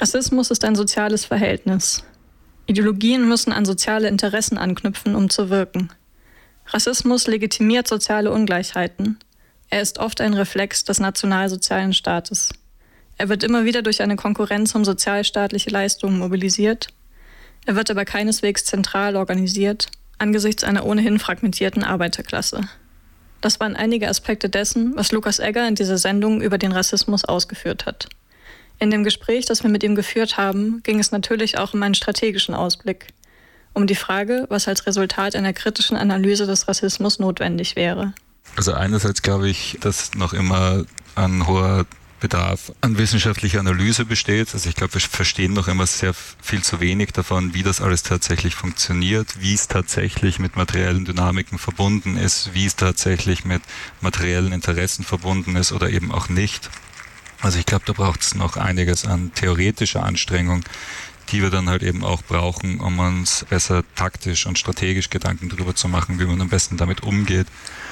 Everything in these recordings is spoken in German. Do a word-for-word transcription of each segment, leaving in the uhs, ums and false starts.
Rassismus ist ein soziales Verhältnis. Ideologien müssen an soziale Interessen anknüpfen, um zu wirken. Rassismus legitimiert soziale Ungleichheiten. Er ist oft ein Reflex des nationalsozialen Staates. Er wird immer wieder durch eine Konkurrenz um sozialstaatliche Leistungen mobilisiert. Er wird aber keineswegs zentral organisiert, angesichts einer ohnehin fragmentierten Arbeiterklasse. Das waren einige Aspekte dessen, was Lukas Egger in dieser Sendung über den Rassismus ausgeführt hat. In dem Gespräch, das wir mit ihm geführt haben, ging es natürlich auch um einen strategischen Ausblick, um die Frage, was als Resultat einer kritischen Analyse des Rassismus notwendig wäre. Also einerseits glaube ich, dass noch immer ein hoher Bedarf an wissenschaftlicher Analyse besteht. Also ich glaube, wir verstehen noch immer sehr viel zu wenig davon, wie das alles tatsächlich funktioniert, wie es tatsächlich mit materiellen Dynamiken verbunden ist, wie es tatsächlich mit materiellen Interessen verbunden ist oder eben auch nicht. Also ich glaube, da braucht es noch einiges an theoretischer Anstrengung, die wir dann halt eben auch brauchen, um uns besser taktisch und strategisch Gedanken darüber zu machen, wie man am besten damit umgeht.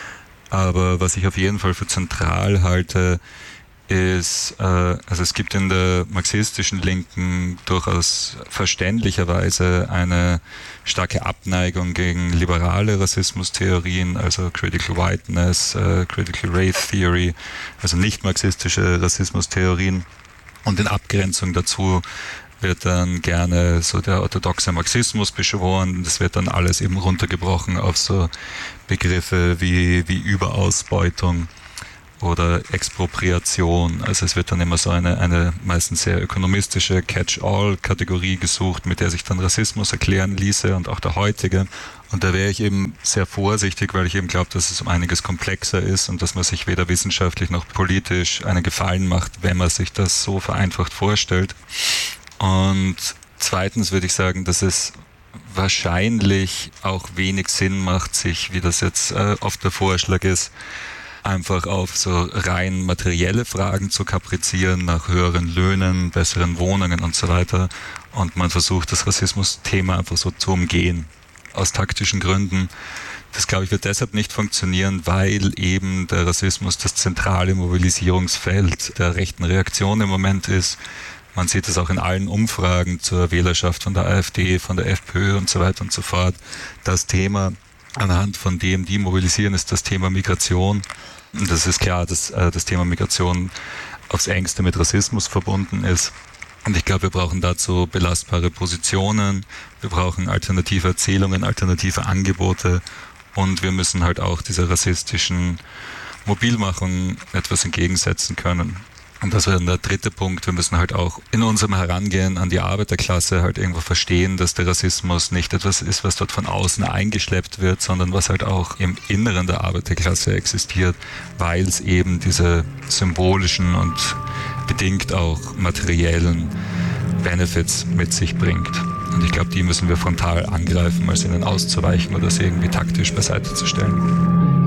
Aber was ich auf jeden Fall für zentral halte, ist, äh, also es gibt in der marxistischen Linken durchaus verständlicherweise eine starke Abneigung gegen liberale Rassismustheorien, also Critical Whiteness, äh, Critical Race Theory, also nicht marxistische Rassismustheorien. Und in Abgrenzung dazu wird dann gerne so der orthodoxe Marxismus beschworen. Das wird dann alles eben runtergebrochen auf so Begriffe wie, wie Überausbeutung oder Expropriation. Also es wird dann immer so eine, eine meistens sehr ökonomistische Catch-all-Kategorie gesucht, mit der sich dann Rassismus erklären ließe und auch der heutige. Und da wäre ich eben sehr vorsichtig, weil ich eben glaube, dass es um einiges komplexer ist und dass man sich weder wissenschaftlich noch politisch einen Gefallen macht, wenn man sich das so vereinfacht vorstellt. Und zweitens würde ich sagen, dass es wahrscheinlich auch wenig Sinn macht, sich, wie das jetzt äh, oft der Vorschlag ist, einfach auf so rein materielle Fragen zu kaprizieren, nach höheren Löhnen, besseren Wohnungen und so weiter. Und man versucht, das Rassismus-Thema einfach so zu umgehen, aus taktischen Gründen. Das, glaube ich, wird deshalb nicht funktionieren, weil eben der Rassismus das zentrale Mobilisierungsfeld der rechten Reaktion im Moment ist. Man sieht es auch in allen Umfragen zur Wählerschaft von der AfD, von der FPÖ und so weiter und so fort. Das Thema, anhand von dem die mobilisieren, ist das Thema Migration. Und das ist klar, dass äh, das Thema Migration aufs Engste mit Rassismus verbunden ist. Und ich glaube, wir brauchen dazu belastbare Positionen, wir brauchen alternative Erzählungen, alternative Angebote und wir müssen halt auch dieser rassistischen Mobilmachung etwas entgegensetzen können. Und das wäre dann der dritte Punkt. Wir müssen halt auch in unserem Herangehen an die Arbeiterklasse halt irgendwo verstehen, dass der Rassismus nicht etwas ist, was dort von außen eingeschleppt wird, sondern was halt auch im Inneren der Arbeiterklasse existiert, weil es eben diese symbolischen und bedingt auch materiellen Benefits mit sich bringt. Und ich glaube, die müssen wir frontal angreifen, als ihnen auszuweichen oder sie irgendwie taktisch beiseite zu stellen.